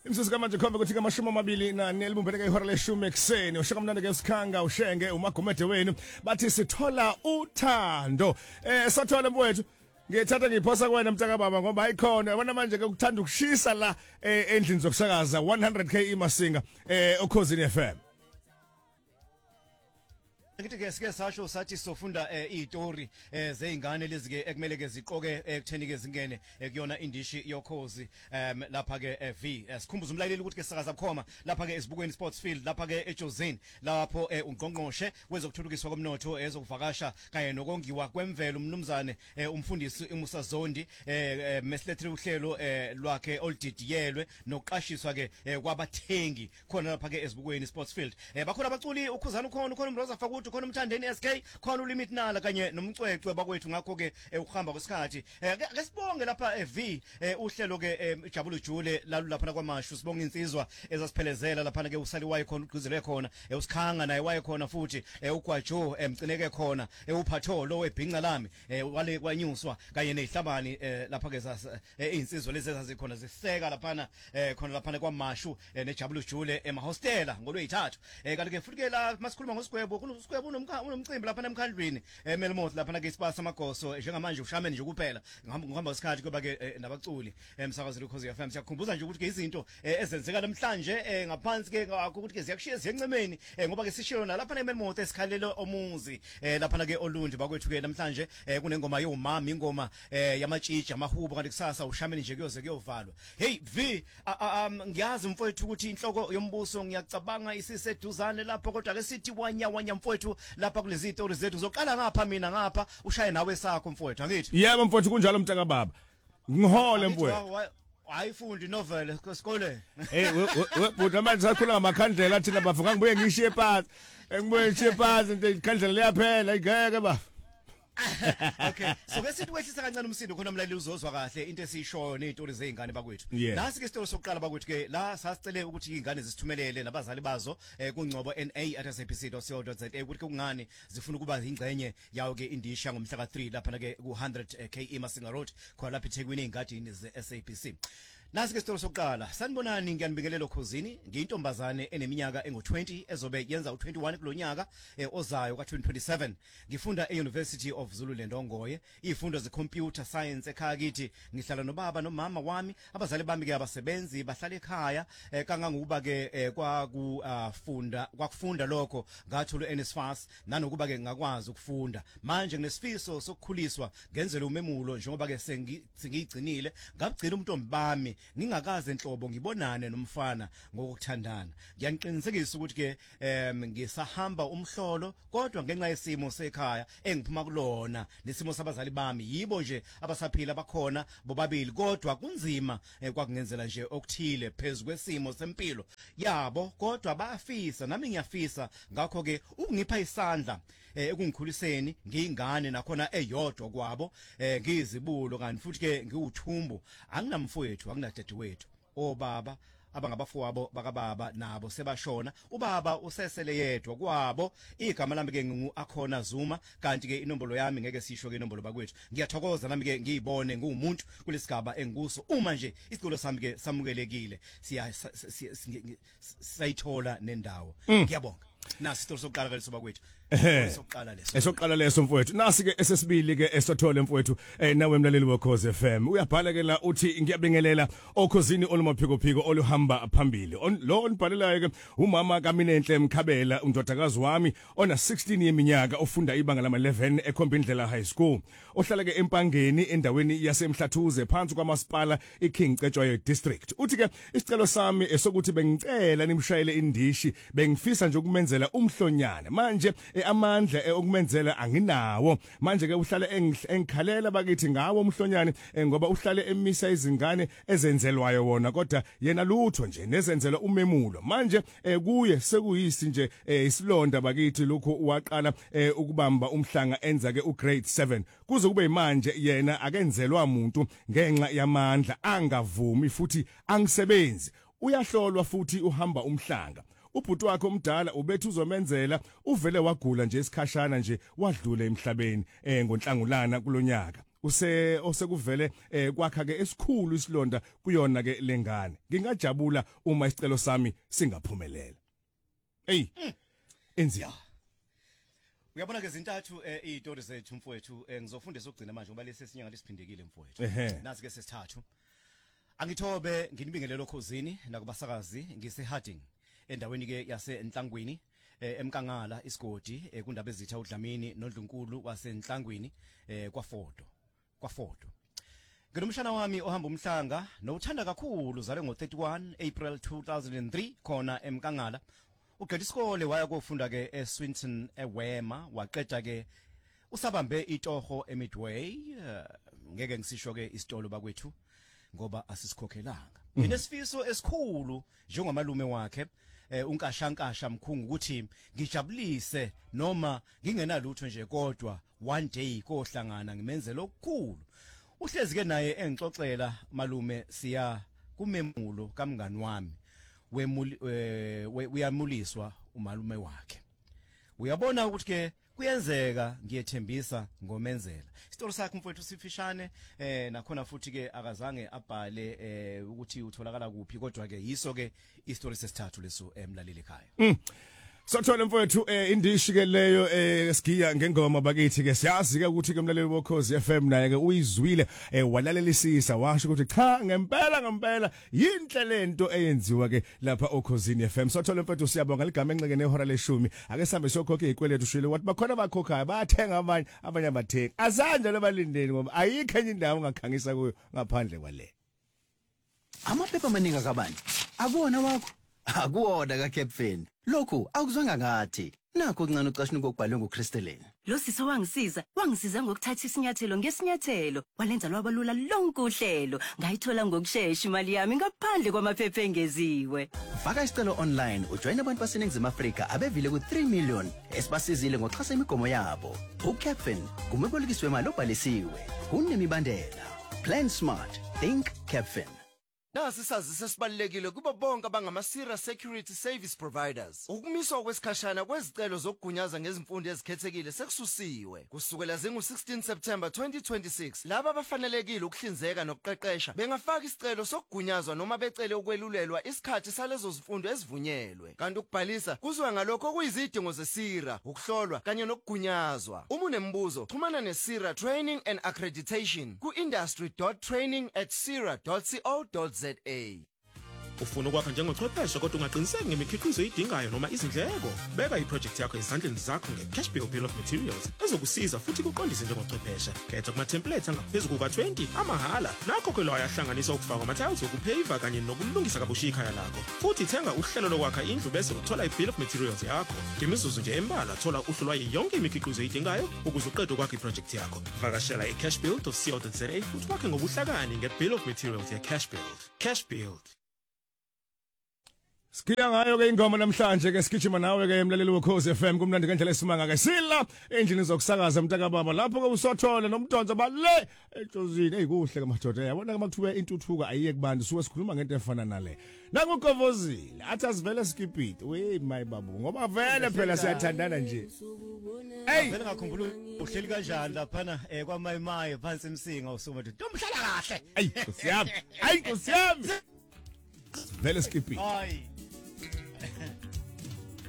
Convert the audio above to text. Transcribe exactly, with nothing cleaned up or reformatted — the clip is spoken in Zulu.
Imsuzu kamanje khombe ukuthi kamashumi amabili nane libumbeleke ihora leshumi ekseni ushaka mnandi ke sikhanga ushenge umagomede wenu bathi sithola uthando eh sathola mfowethu ngiyathatha ngiphosa kuwena mtaka baba ngoba ayikhona yabona manje ke ukuthanda ukushisa la endlini zokusakaza one hundred K imasinga eh okhosini F M. Ngithi ke sike sasho sathi sofunda izitori zeingane lezi ke ekumele ke ziqoke ekutheni ke zingene kuyona indishi yokhozi em lapha ke V sikhumbuza umlaleli ukuthi ke sakaza bukhoma lapha ke esibukweni sports field lapha ke eJozini lapho ungqongqoshe wezokuthuthukiswa komnotho ezokuvakasha kanye nokongiwa kwemvelo umnumzane umfundisi uMusa Zondi mesilethele uhlelo lwakhe oludidiyelwe nokuqashiswa ke kwabathengi khona lapha ke esibukweni sports field bakhona abaculi ukhuzana ukhona ukhona umroza fakuthi khona umthandeni S K khona ulimit nala kanye nomcwecwe bakwethu ngakho ke ukuhamba kwesikhathi ke sibonge lapha V uhlelo ke Jabulu Jule lalu lapha kwamashu sibonga insizwa ezasiphelezela lapha ke usali waye khona ugqizele khona usikhanga naye waye khona futhi ugwajo emcineke khona uphatholo webhinqa lami wale kwanyuswa kanye nezihlabani lapha ke insizwa lezi ezazikhona ziseka lapha khona lapha kwamashu neJabulu Jule emahostela ngolweyithathu kanti ke futhi ke la masikhuluma ngosigwebo kuno unomcimbi lapha emkhandlweni eMelmoth lapha ke isipasa amagoso njengamanje ushameni nje kuphela ngihamba ngihamba isikhathi kuba ke nabaculi emsakazweni ukhozi F M siyakhumbuza nje ukuthi ke izinto ezenzeka namhlanje ngaphansi ke ukuthi ke ziyakushiya ziyencemeni ngoba ke sishiyo lapha eMelmoth esikhalelo omuzi lapha ke olundi bakwethu ke namhlanje kunengoma yomama ingoma yamatshitsha amahubo kanti kusasa ushameni nje kuyoze kuyovalwa. Hey V ngiyazi mfowethu ukuthi inhloko yombuso ngiyacabanga isiseduzane lapho kodwa ke sithi wanya wanya mfowethu lapha kulezi zitori zethu zoqala ngapha mina ngapha ushaye nawe sakho mfowethu angithi yebo mfowethu kunjalo mtaka baba ngihole mfowethu ayifundi novel esikoleni hey webhuda manje sakhula ngamakhandlela thina bavuka ngibuye ngishiye phansi ngibuye ngishiye phansi into ikhandlela liyaphela igeke ba. Okay so ke sithi wehlisa kancane umsindo khona umlaleli uzozwa kahle into esishoyo nezitori zeingane bakwethu nasi ke isitori sokuqala bakwethu ke la sasicele ukuthi izingane zisithumelele nabazali bazo kungcobo N A at s a b c dot co dot za ukuthi kungani zifuna ukuba ingcenye yawo ke indisha ngomhla ka three lapha ke ku one hundred K eMasinga Road khona lapha eThekwini eingadini ze S A B C. Nasi ke isitori sokuqala sanibonani ngiyanibingelela okhosini ngiyintombazane eneminyaka engu twenty ezobe yenza u twenty-one kulonyaka ozayo ka twenty twenty-seven ngifunda eUniversity of Zululand Ongoye izifundo ze-computer science ekhaya kithi ngihlala nobaba nomama wami abazali bami ke abasebenzi bahlala ekhaya kangangokuba ke kwakufunda kwakufunda lokho ngathola uNSFAS nanokuba ke ngakwazi ukufunda manje nginesifiso sokukhuliswa ngenzele umemulo njengoba ke sengigcinile ngabugcina umuntu bami ngingakaze enhlobo ngibonane nomfana ngokuthandana ngiyaniqinisekisa ukuthi ke ngisahamba umhlolo kodwa ngenxa yesimo sekhaya engiphuma kulona nesimo sabazali bami yibo nje abasaphila bakhona bobabili kodwa kunzima kwakungenzela nje okuthile phezulu kwesimo sempilo yabo kodwa bayafisa nami ngiyafisa ngakho ke ukungipha isandla ekungikhuliseni ngiyingane nakhona eyodwa kwabo ngizibulo kanti futhi ke ngiwuthumbu anginamfowethu anginadadewethu obaba abangabafowabo bakababa nabo sebashona ubaba usesele yedwa kwabo igama lami ke ngu akhona Zuma kanti ke inombolo yami ngeke sisho ke inombolo bakwethu ngiyathokoza nami ke ngiyibone ngumuntu kulesigaba engikuso uma nje isicelo sami ke samukelekile siya sayithola nendawo ngiyabonga nasi isitori sokuqala ke sobakwethu sokuqala leso esokuqala leso mfowethu nasi ke esesibili ke esothole mfowethu nawe emlaleli wokhozi F M uyabhala ke la uthi ngiyabingelela okhosini olumaphiko phiko oluhamba phambili lo onibhalelayo ke umama kaMinenhle Mkhabela undodakazi wami ona sixteen yeminyaka ofunda ibanga lama eleven eKhombindlela High School ohlala ke empangeni endaweni yaseMhlathuze phansi kwamasipala iKing Cetshwayo District uthi ke isicelo sami esokuthi bengicela nimshayele indishi bengifisa nje ukumenzela umhlonyana manje amandla okumenzela anginawo manje ke uhlala engikhalela bakithi ngawo umhlonyane ngoba uhlale emisa izingane ezenzelwayo wona kodwa yena lutho nje nezenzelwa umemulo manje kuye sekuyisi nje isilonda bakithi lokho waqala ukubamba umhlanga enza ke ugrade seven kuze kube manje yena akenzelwa umuntu ngenxa yamandla angavumi futhi angisebenzi uyahlolwa futhi uhamba umhlanga ubhuti wakhe omdala ubethu uzomenzela uvele wagula nje isikhashana nje wadlula emhlabeni eh ngonhlangulana kulonyaka use osekuvele eh, kwakha ke esikhulu isilonda kuyona ke lengane ngingajabula uma isicelo sami singaphumelela hey enzia Uyabona ke izintathu izitori zethu mfowethu ngizofundisa ukugcina manje ngoba lesi sinyanga lesiphindekile mfowethu nasi ke sesithathu Angithobe nginibingelelo khosini nakubasakazi ngise-Harding endaweni ke yase Enhlangwini emkangala isigodi kundaba ezitha uDlamini noNdlunkulu waseNhlangwini kwaFoto kwaFoto Nginomshana wami ohamba umhlanga nothanda kakhulu zale ngo thirty-one April two thousand three khona emkangala uqeda isikole waya kufunda ke eSwinton eWema waqeda ke usabambe itoho eMidway ngeke ngisisho ke isitolo bakwethu ngoba asisikhokhelanga inesifiso esikhulu njengomalume wakhe unkashankasha mkhungu ukuthi ngijabulise noma ngingenalutho nje kodwa one day kohlangana ngimenzele okukhulu uhlezi ke naye engixoxela malume siya kumemulo kamngani wami wemuli uyamuliswa umalume wakhe uyabona ukuthi ke kuyenzeka ngiyethembisa ngomenzela isitolo sakhe mfowethu sifishane eh nakhona futhi ke akazange abhale eh ukuthi utholakala kuphi kodwa ke yiso ke isitory sesithathu leso emlaleli ekhaya Sothola mfowethu eh indishi ke leyo eh sigiya ngengoma bakithi ke siyazi ke ukuthi ke umlaleli wokhozi F M naye ke uyizwile eh walalelisisa washo ukuthi cha ngempela ngempela yinhle lento eyenziwa ke lapha okhosini F M sothola mfowethu siyabonga ligama enxeke nehora leshumi ake sihambe sokhokha izikweletu shile wathi bakhona bakhokhayo bayathenga abanye abanye abathengi azanje lebalindeni ngoba ayikho enye indawo ongakhangisa kuyo ngaphandle kwale Amaphepha amaningi akabani akuwona wakho akuwona kaCapfin lokhu akuzwanga ngathi nakho kuncane ucashini kokubhalwe nguCrystalline Lo sisi wangisiza wangisiza ngokuthatha isinyathelo ngesinyathelo walenza lwabalula lonke uhlelo ngayithola ngokusheshsha imali yami ngaphandle kwamaphepha engeziwe Faka isicelo online ujoin abantu baseningizimu Afrika abevile ku three million esibasizile ngoxhasa imigomo yabo uCapfin kumebolekiswe imali obhalisiwe kunemibandela Plan Smart Think Capfin Nasi sazi sesibalekile kuba bonke abangama-Sira Security Service Providers. Ukumiswa kwesikhashana kwezicelo zokugunyaza ngezimfundo ezikhethekile sekususiwe. Kusukela zingu-sixteen September twenty twenty-six, laba abafanelekile ukuhlinzeka nokuqeqesha bengafaka isicelo sokugunyazwa noma becele ukwelulelwa isikhathi salezo zifundo ezivunyelwe. Kanti ukubhalisa kuziwa ngalokho okuyizidingo ze-Sira, ukuhlolwa kanye nokugunyazwa. Uma unembuzo, xhumana ne-Sira Training and Accreditation ku-industry dot training at sira dot co dot za. Ufuna ukwakha njengochwepheshe kodwa ungaqiniseki ngemikhiqizo oyidingayo noma izindleko beka iproject yakho ezandleni zakho ngeCash Bill Bill of Materials ezokusiza futhi kuqondise njengochwepheshe khetha kuma templates angaphezulu kuka twenty amahala nakho ke lo ayahlanganisa ukufaka ama-tiles okuphaver kanye nokulungisa kabusha ikhaya lakho futhi thenga uhlelo lokwakha indlu bese uthola iBill of Materials yakho ngemizuzu nje embalwa thola uhlu lwayo yonke imikhiqizo oyidingayo ukuze uqede ukwakha iproject yakho vakashela iCashbuild dot co dot za futhi wakhe ngobuhlakani ngeBill of Materials yeCashbuild Cashbuild Sikhila ngayo ke ingoma namhlanje ke sigijima nawe ke emlaleli wokhozi F M kumnandi ngendlela esimanga ke sila endlini zokusakaza mntaka baba lapho ke usothola nomdonso bale etshozini eyikuhle ke madoda yabona ke makuthiwe intuthuko ayiye kubantu suke sikhuluma ngento efana nale nangugovozile athi asivele skipite we my babu ngoba vele phela siyathandana nje hey vele ngakhumbula uhleli kanjani laphana eh kwaMayimayi phansi emsinga usuma nje ntomhlala kahle hey kusiyami hey kusiyami vele skipite hayi